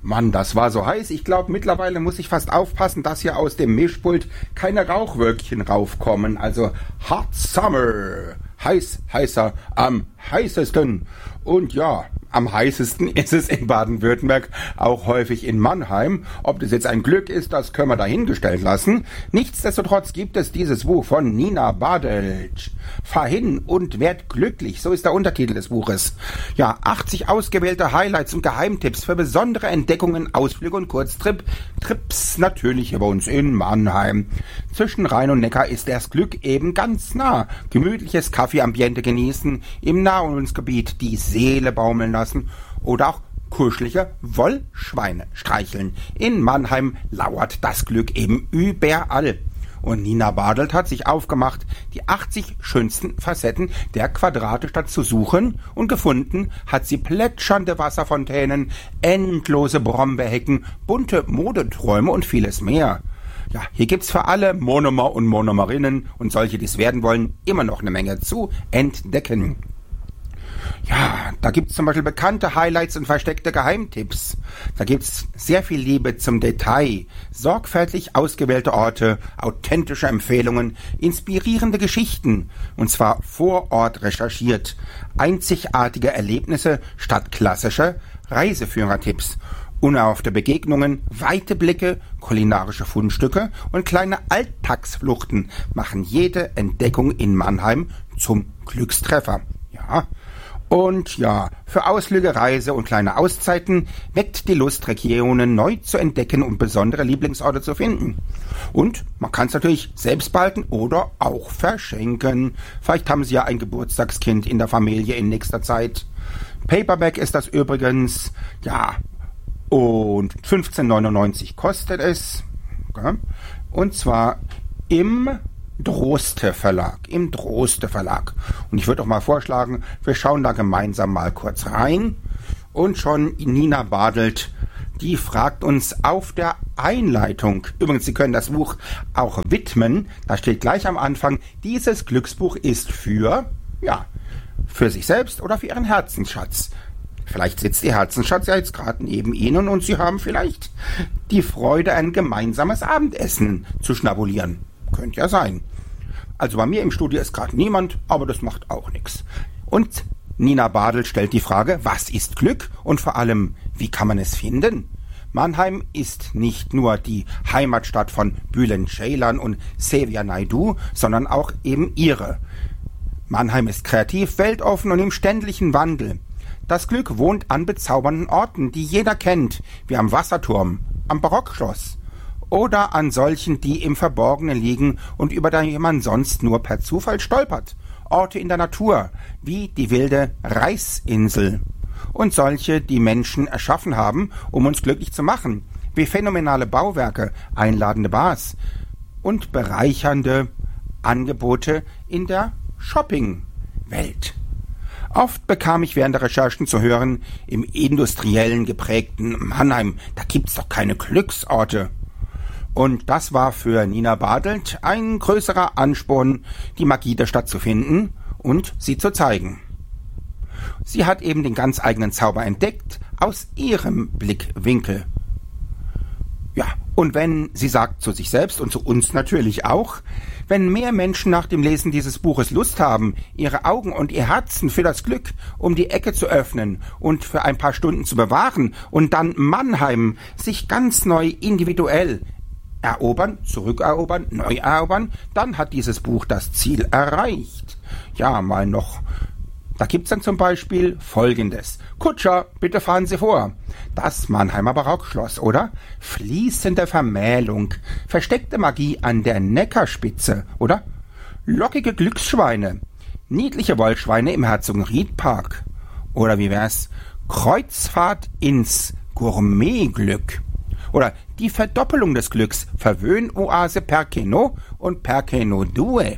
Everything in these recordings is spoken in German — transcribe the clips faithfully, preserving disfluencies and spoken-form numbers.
Mann, das war so heiß. Ich glaube, mittlerweile muss ich fast aufpassen, dass hier aus dem Mischpult keine Rauchwölkchen raufkommen. Also Hot Summer. Heiß, heißer, am heißesten. Und ja, am heißesten ist es in Baden-Württemberg, auch häufig in Mannheim. Ob das jetzt ein Glück ist, das können wir dahingestellt lassen. Nichtsdestotrotz gibt es dieses Buch von Nina Bartelt. Fahr hin und werd glücklich, so ist der Untertitel des Buches. Ja, achtzig ausgewählte Highlights und Geheimtipps für besondere Entdeckungen, Ausflüge und Kurztrip. Trips natürlich hier bei uns in Mannheim. Zwischen Rhein und Neckar ist das Glück eben ganz nah. Gemütliches Kaffeeambiente genießen, im Naherholungsgebiet die Seele baumeln lassen oder auch kuschelige Wollschweine streicheln. In Mannheim lauert das Glück eben überall. Und Nina Bartelt hat sich aufgemacht, die achtzig schönsten Facetten der Quadratestadt zu suchen, und gefunden hat sie plätschernde Wasserfontänen, endlose Brombeerhecken, bunte Modeträume und vieles mehr. Ja, hier gibt's für alle Monomer und Monomerinnen und solche, die es werden wollen, immer noch eine Menge zu entdecken. Ja, da gibt's zum Beispiel bekannte Highlights und versteckte Geheimtipps. Da gibt's sehr viel Liebe zum Detail, sorgfältig ausgewählte Orte, authentische Empfehlungen, inspirierende Geschichten, und zwar vor Ort recherchiert, einzigartige Erlebnisse statt klassischer Reiseführertipps, unerhoffte Begegnungen, weite Blicke, kulinarische Fundstücke und kleine Alltagsfluchten machen jede Entdeckung in Mannheim zum Glückstreffer. Ja, und ja, für Ausflüge, Reise und kleine Auszeiten weckt die Lust, Regionen neu zu entdecken und besondere Lieblingsorte zu finden. Und man kann es natürlich selbst behalten oder auch verschenken. Vielleicht haben Sie ja ein Geburtstagskind in der Familie in nächster Zeit. Paperback ist das übrigens, ja, und fünfzehn neunundneunzig kostet es. Okay. Und zwar im Droste Verlag, im Droste Verlag. Und ich würde auch mal vorschlagen, wir schauen da gemeinsam mal kurz rein. Und schon Nina Bartelt, die fragt uns auf der Einleitung. Übrigens, Sie können das Buch auch widmen. Da steht gleich am Anfang, dieses Glücksbuch ist für, ja, für sich selbst oder für Ihren Herzensschatz. Vielleicht sitzt Ihr Herzensschatz ja jetzt gerade neben Ihnen und Sie haben vielleicht die Freude, ein gemeinsames Abendessen zu schnabulieren. Könnte ja sein. Also bei mir im Studio ist gerade niemand, aber das macht auch nichts. Und Nina Bartelt stellt die Frage, was ist Glück und vor allem, wie kann man es finden? Mannheim ist nicht nur die Heimatstadt von Bülent Ceylan und Xavier Naidoo, sondern auch eben ihre. Mannheim ist kreativ, weltoffen und im ständigen Wandel. Das Glück wohnt an bezaubernden Orten, die jeder kennt, wie am Wasserturm, am Barockschloss oder an solchen, die im Verborgenen liegen und über die man sonst nur per Zufall stolpert. Orte in der Natur, wie die wilde Reißinsel. Und solche, die Menschen erschaffen haben, um uns glücklich zu machen, wie phänomenale Bauwerke, einladende Bars und bereichernde Angebote in der Shopping-Welt. Oft bekam ich während der Recherchen zu hören, im industriellen geprägten Mannheim, da gibt's doch keine Glücksorte. Und das war für Nina Bartelt ein größerer Ansporn, die Magie der Stadt zu finden und sie zu zeigen. Sie hat eben den ganz eigenen Zauber entdeckt, aus ihrem Blickwinkel. Ja, und wenn, sie sagt zu sich selbst und zu uns natürlich auch, wenn mehr Menschen nach dem Lesen dieses Buches Lust haben, ihre Augen und ihr Herzen für das Glück um die Ecke zu öffnen und für ein paar Stunden zu bewahren und dann Mannheim sich ganz neu individuell erobern, zurückerobern, neu erobern, dann hat dieses Buch das Ziel erreicht. Ja, mal noch. Da gibt's dann zum Beispiel Folgendes. Kutscher, bitte fahren Sie vor. Das Mannheimer Barockschloss, oder? Fließende Vermählung, versteckte Magie an der Neckarspitze, oder? Lockige Glücksschweine, niedliche Wollschweine im Herzogenried-Park. Oder wie wär's? Kreuzfahrt ins Gourmetglück. Oder die Verdoppelung des Glücks, Verwöhnoase Perkeno und Perkeno Due.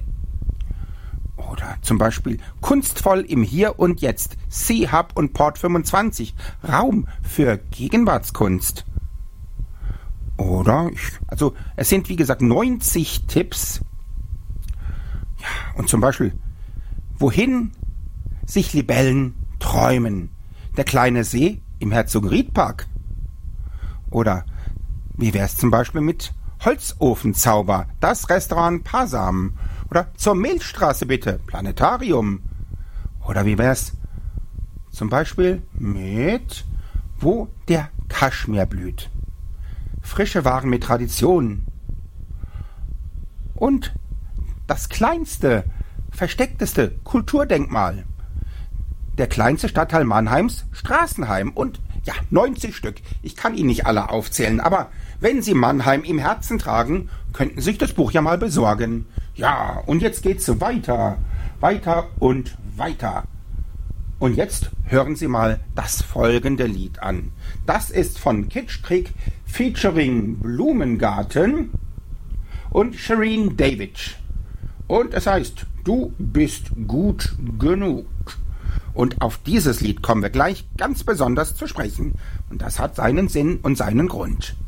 Oder zum Beispiel kunstvoll im Hier und Jetzt, C-Hub und Port fünfundzwanzig, Raum für Gegenwartskunst. Oder, also es sind wie gesagt neunzig Tipps. Ja, und zum Beispiel, wohin sich Libellen träumen. Der kleine See im Herzogenried-Park. Oder wie wär's zum Beispiel mit Holzofenzauber, das Restaurant Pasam? Oder zur Milchstraße bitte, Planetarium? Oder wie wär's zum Beispiel mit Wo der Kaschmir blüht? Frische Waren mit Tradition. Und das kleinste, versteckteste Kulturdenkmal. Der kleinste Stadtteil Mannheims, Straßenheim. Und ja, neunzig Stück. Ich kann Ihnen nicht alle aufzählen, aber wenn Sie Mannheim im Herzen tragen, könnten Sie sich das Buch ja mal besorgen. Ja, und jetzt geht's so weiter, weiter und weiter. Und jetzt hören Sie mal das folgende Lied an. Das ist von Kitschkrieg featuring Blumengarten und Shireen David. Und es heißt, du bist gut genug. Und auf dieses Lied kommen wir gleich ganz besonders zu sprechen. Und das hat seinen Sinn und seinen Grund.